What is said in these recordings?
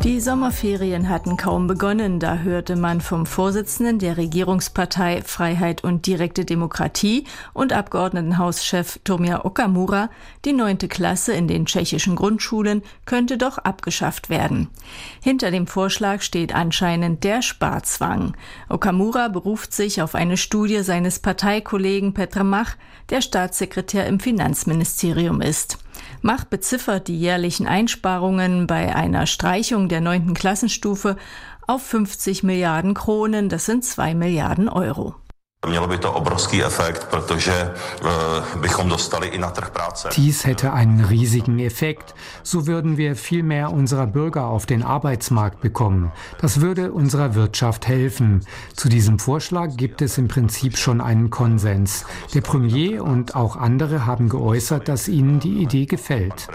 Die Sommerferien hatten kaum begonnen, da hörte man vom Vorsitzenden der Regierungspartei Freiheit und direkte Demokratie und Abgeordnetenhauschef Tomio Okamura, die 9. Klasse in den tschechischen Grundschulen könnte doch abgeschafft werden. Hinter dem Vorschlag steht anscheinend der Sparzwang. Okamura beruft sich auf eine Studie seines Parteikollegen Petr Mach, der Staatssekretär im Finanzministerium ist. Mach beziffert die jährlichen Einsparungen bei einer Streichung der 9. Klassenstufe auf 50 Milliarden Kronen, das sind 2 Milliarden Euro. Dies hätte einen riesigen Effekt. So würden wir viel mehr unserer Bürger auf den Arbeitsmarkt bekommen. Das würde unserer Wirtschaft helfen. Zu diesem Vorschlag gibt es im Prinzip schon einen Konsens. Der Premier und auch andere haben geäußert, dass ihnen die Idee gefällt.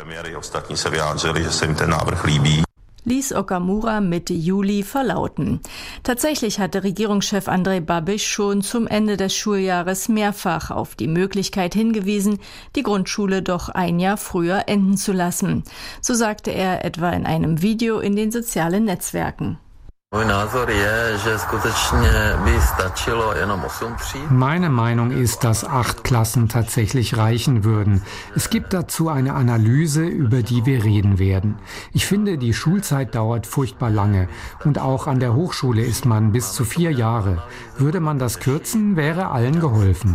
Ließ Okamura Mitte Juli verlauten. Tatsächlich hatte Regierungschef Andrej Babiš schon zum Ende des Schuljahres mehrfach auf die Möglichkeit hingewiesen, die Grundschule doch ein Jahr früher enden zu lassen. So sagte er etwa in einem Video in den sozialen Netzwerken. Meine Meinung ist, dass 8 Klassen tatsächlich reichen würden. Es gibt dazu eine Analyse, über die wir reden werden. Ich finde, die Schulzeit dauert furchtbar lange und auch an der Hochschule ist man bis zu 4 Jahre. Würde man das kürzen, wäre allen geholfen.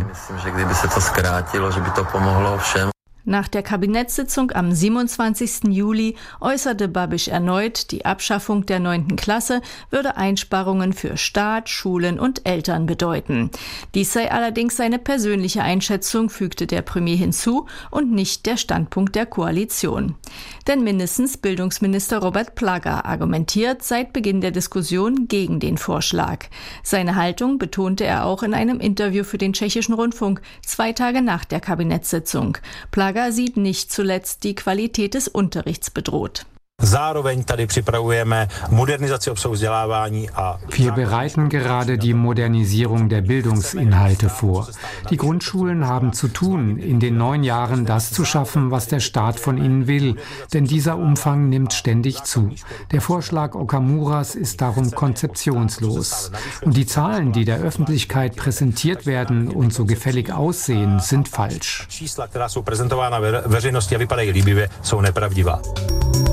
Nach der Kabinettssitzung am 27. Juli äußerte Babiš erneut, die Abschaffung der 9. Klasse würde Einsparungen für Staat, Schulen und Eltern bedeuten. Dies sei allerdings seine persönliche Einschätzung, fügte der Premier hinzu, und nicht der Standpunkt der Koalition. Denn mindestens Bildungsminister Robert Plaga argumentiert seit Beginn der Diskussion gegen den Vorschlag. Seine Haltung betonte er auch in einem Interview für den tschechischen Rundfunk 2 Tage nach der Kabinettssitzung. Plaga sieht nicht zuletzt die Qualität des Unterrichts bedroht. Wir bereiten gerade die Modernisierung der Bildungsinhalte vor. Die Grundschulen haben zu tun, in den 9 Jahren das zu schaffen, was der Staat von ihnen will, denn dieser Umfang nimmt ständig zu. Der Vorschlag Okamuras ist darum konzeptionslos. Und die Zahlen, die der Öffentlichkeit präsentiert werden und so gefällig aussehen, sind falsch.